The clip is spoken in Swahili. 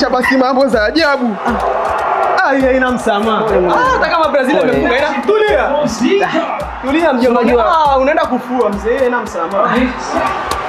acha basi mambo za ajabu. Haina msamaha. Hata kama Brazil amefunga ina tulia. Tulia mjomba. Unaenda kufua mzee, haina msamaha.